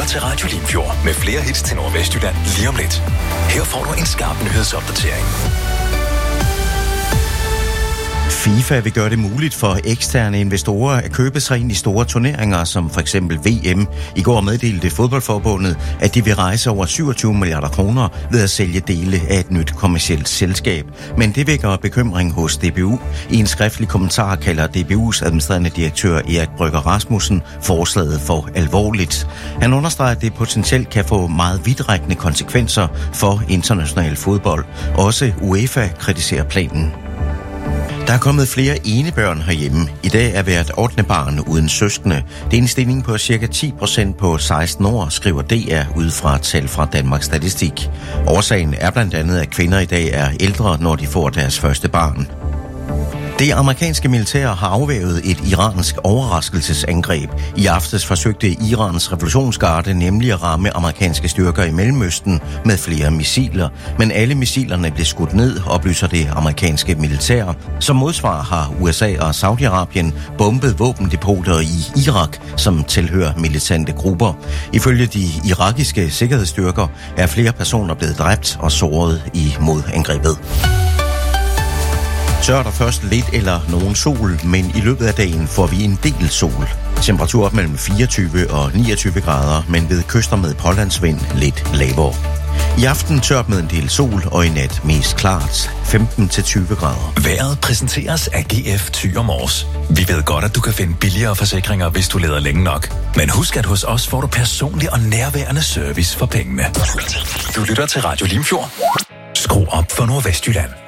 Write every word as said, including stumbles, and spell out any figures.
lytter til Radio Limfjord med flere hits til Nordvestjylland lige om lidt. Her får du en skarp nyhedsopdatering. FIFA vil gøre det muligt for eksterne investorer at købe sig ind i store turneringer, som for eksempel V M. I går meddelte fodboldforbundet, at de vil rejse over syvogtyve milliarder kroner ved at sælge dele af et nyt kommercielt selskab. Men det vækker bekymring hos D B U. I en skriftlig kommentar kalder D B U's administrerende direktør Erik Brygger Rasmussen forslaget for alvorligt. Han understreger, at det potentielt kan få meget vidtrækkende konsekvenser for international fodbold. Også UEFA kritiserer planen. Der er kommet flere enebørn herhjemme. I dag er hvert ottende barn uden søskende. Det er en stigning på ca. ti procent på seksten år, skriver D R ud fra tal fra Danmarks Statistik. Årsagen er blandt andet, at kvinder i dag er ældre, når de får deres første barn. Det amerikanske militær har afvævet et iransk overraskelsesangreb. I aftes forsøgte Irans revolutionsgarde nemlig at ramme amerikanske styrker i Mellemøsten med flere missiler. Men alle missilerne blev skudt ned, oplyser det amerikanske militær. Som modsvar har U S A og Saudi-Arabien bombet våbendepoter i Irak, som tilhører militante grupper. Ifølge de irakiske sikkerhedsstyrker er flere personer blevet dræbt og såret i modangrebet. Tør der først lidt eller nogen sol, men i løbet af dagen får vi en del sol. Temperatur op mellem fireogtyve og niogtyve grader, men ved kyster med pålandsvind lidt lavere. I aften tørt med en del sol, og i nat mest klart femten til tyve grader. Vejret præsenteres af G F Thyre Mors. Vi ved godt, at du kan finde billigere forsikringer, hvis du leder længe nok. Men husk, at hos os får du personlig og nærværende service for pengene. Du lytter til Radio Limfjord. Skru op for Nordvestjylland.